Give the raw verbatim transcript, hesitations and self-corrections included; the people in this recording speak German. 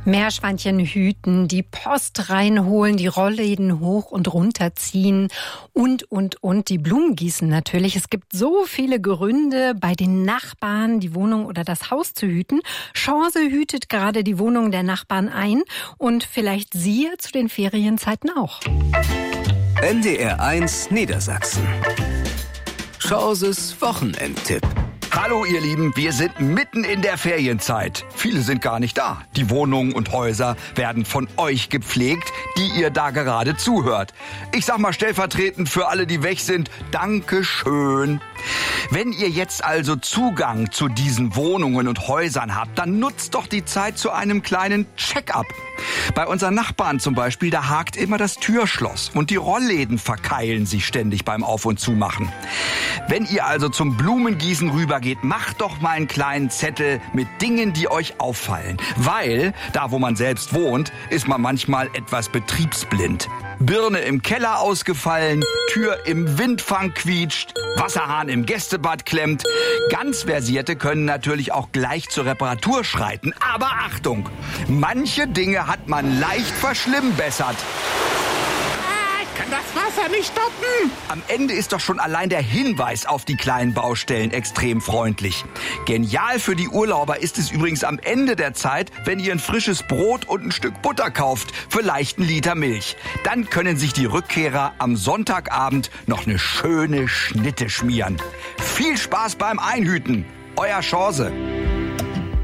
Meerschweinchen hüten, die Post reinholen, die Rollläden hoch und runter ziehen und, und, und die Blumen gießen natürlich. Es gibt so viele Gründe, bei den Nachbarn die Wohnung oder das Haus zu hüten. Chance hütet gerade die Wohnung der Nachbarn ein und vielleicht Sie zu den Ferienzeiten auch. N D R eins Niedersachsen. Chances Wochenendtipp. Hallo ihr Lieben, wir sind mitten in der Ferienzeit. Viele sind gar nicht da. Die Wohnungen und Häuser werden von euch gepflegt, die ihr da gerade zuhört. Ich sag mal stellvertretend für alle, die weg sind, Dankeschön. Wenn ihr jetzt also Zugang zu diesen Wohnungen und Häusern habt, dann nutzt doch die Zeit zu einem kleinen Check-up. Bei unseren Nachbarn zum Beispiel, da hakt immer das Türschloss und die Rollläden verkeilen sich ständig beim Auf- und Zumachen. Wenn ihr also zum Blumengießen rübergeht, macht doch mal einen kleinen Zettel mit Dingen, die euch auffallen. Weil, da wo man selbst wohnt, ist man manchmal etwas betriebsblind. Birne im Keller ausgefallen, Tür im Windfang quietscht, Wasserhahn im Gästebad klemmt. Ganz Versierte können natürlich auch gleich zur Reparatur schreiten. Aber Achtung, manche Dinge hat man leicht verschlimmbessert. Kann das Wasser nicht stoppen? Am Ende ist doch schon allein der Hinweis auf die kleinen Baustellen extrem freundlich. Genial für die Urlauber ist es übrigens am Ende der Zeit, wenn ihr ein frisches Brot und ein Stück Butter kauft, vielleicht einen Liter Milch. Dann können sich die Rückkehrer am Sonntagabend noch eine schöne Schnitte schmieren. Viel Spaß beim Einhüten. Euer Chance.